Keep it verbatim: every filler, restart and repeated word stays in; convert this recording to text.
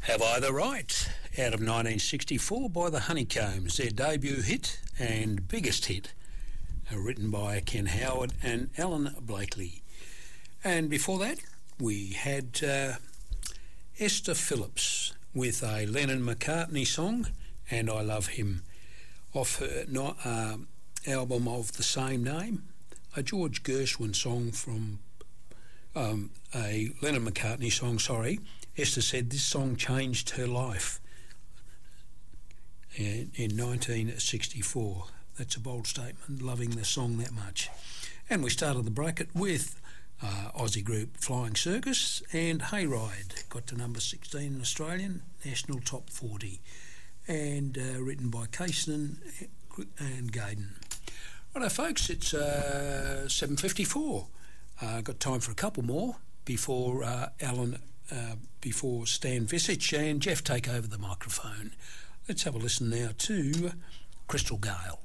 Have I the Right, out of nineteen sixty-four by the Honeycombs, their debut hit and biggest hit, uh, written by Ken Howard and Alan Blakely. And before that, we had uh, Esther Phillips with a Lennon-McCartney song, And I Love Him, off her no, uh, album of the same name, a George Gershwin song from um, a Lennon-McCartney song, sorry. Esther said this song changed her life in, in nineteen sixty-four. That's a bold statement, loving the song that much. And we started the bracket with uh, Aussie group Flying Circus and Hayride, got to number sixteen in Australian National Top forty, and uh, written by Kaysen and Gaydon. Righto folks, it's uh, seven fifty-four. Uh, got time for a couple more before uh, Alan, uh, before Stan Visich and Jeff take over the microphone. Let's have a listen now to Crystal Gale.